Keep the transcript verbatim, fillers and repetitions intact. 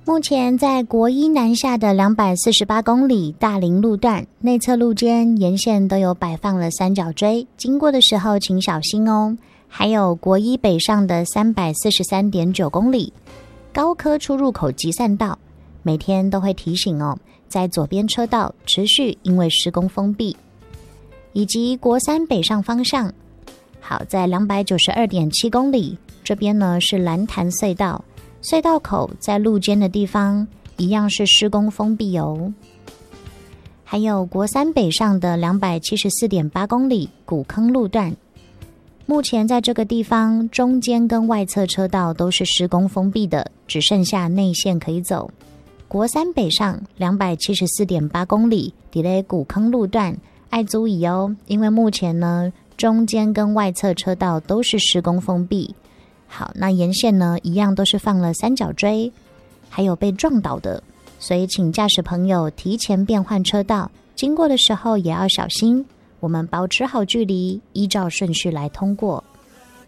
目前在国一南下的两百四十八公里大林路段，内侧路肩沿线都有摆放了三角锥，经过的时候请小心哦。还有国一北上的三百四十三点九公里高科出入口集散道，每天都会提醒哦，在左边车道持续因为施工封闭。以及国三北上方向，好，在两百九十二点七公里这边呢是蓝潭隧道，隧道口在路肩的地方一样是施工封闭哦。还有国三北上的两百七十四点八公里古坑路段，目前在这个地方中间跟外侧车道都是施工封闭的，只剩下内线可以走。国三北上两百七十四点八公里底雷古坑路段爱注意哦，因为目前呢中间跟外侧车道都是施工封闭。好，那沿线呢一样都是放了三角锥，还有被撞倒的，所以请驾驶朋友提前变换车道，经过的时候也要小心，我们保持好距离，依照顺序来通过。